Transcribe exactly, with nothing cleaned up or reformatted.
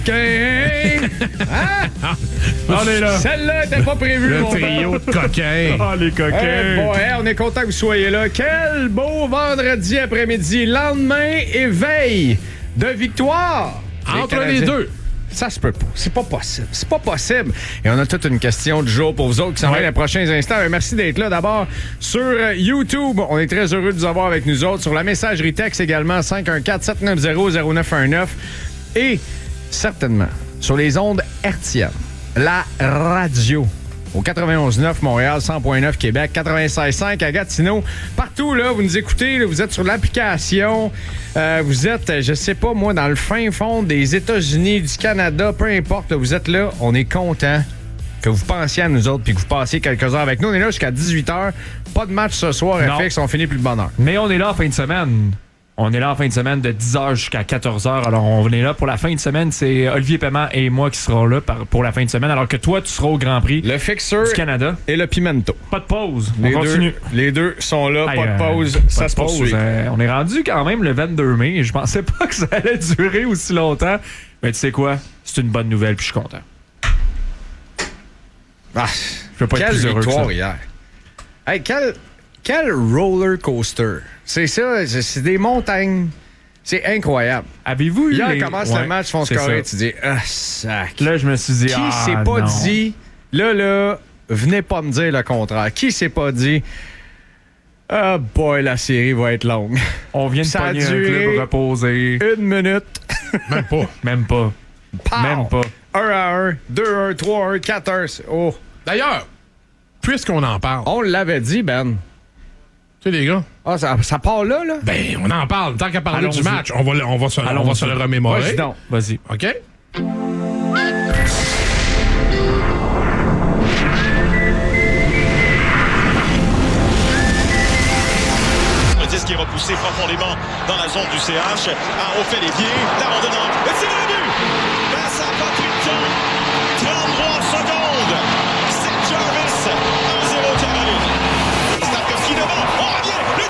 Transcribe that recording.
Hein? On est là. Celle-là n'était pas prévue. Le trio de coquins. Oh, les coquins. Hey, bon, hey, on est content que vous soyez là. Quel beau vendredi après-midi. Lendemain et veille de victoire. Entre les, les deux. Ça se peut pas. C'est pas possible. C'est pas possible. Et on a toute une question du jour pour vous autres qui s'en ouais. viennent les prochains instants. Merci d'être là. D'abord, sur YouTube, on est très heureux de vous avoir avec nous autres. Sur la messagerie texte également, cinq un quatre, sept neuf zéro, zéro neuf un neuf. Et certainement, sur les ondes hertziennes, la radio. Au quatre-vingt-onze neuf Montréal, cent neuf Québec, quatre-vingt-seize cinq à Gatineau. Partout, là, vous nous écoutez, là, vous êtes sur l'application, euh, vous êtes, je sais pas moi, dans le fin fond des États-Unis, du Canada, peu importe, là, vous êtes là, on est content que vous pensiez à nous autres puis que vous passiez quelques heures avec nous. On est là jusqu'à dix-huit heures. Pas de match ce soir, F X, on finit plus de bonne heure. Mais on est là en fin de semaine. On est là en fin de semaine de dix heures jusqu'à quatorze heures. Alors, on est là pour la fin de semaine. C'est Olivier Paiement et moi qui serons là pour la fin de semaine. Alors que toi, tu seras au Grand Prix le Fixer du Canada. Et le Pimento. Pas de pause. On les continue. Deux, les deux sont là. Aïe, pas de pause. Euh, ça de se pause. poursuit. Euh, on est rendu quand même le vingt-deux mai. Je pensais pas que ça allait durer aussi longtemps. Mais tu sais quoi? C'est une bonne nouvelle puis je suis content. Ah, je peux pas quelle être plus heureux victoire que ça. hier. Hey, quel, quel roller coaster. C'est ça. C'est, c'est des montagnes. C'est incroyable. Avez-vous eu Hier, les... commence ouais, le match, font scorer, tu dis, ah, sac. Là, je me suis dit, Qui ah, s'est pas non. dit, là, là, venez pas me dire le contraire. Qui s'est pas dit, ah, boy, la série va être longue. On vient de ça pogner a un duré club reposé. Une minute. Même pas. Même pas. Pow! Même pas. un à un, deux à un, trois à un, quatre à un. Oh. D'ailleurs, puisqu'on en parle. On l'avait dit, Ben. Tu sais, les gars. Ah, ça, ça part là, là? Ben, on en parle. Tant qu'à parler Allons-y. du match, on va, on va, se, on va se le remémorer. Vas-y donc. Vas-y. OK? Le disque qui est repoussé profondément dans la zone du C H. Ah, on fait les pieds. L'abandonnant. Et c'est le but! Ben, ça n'a pas pris de temps.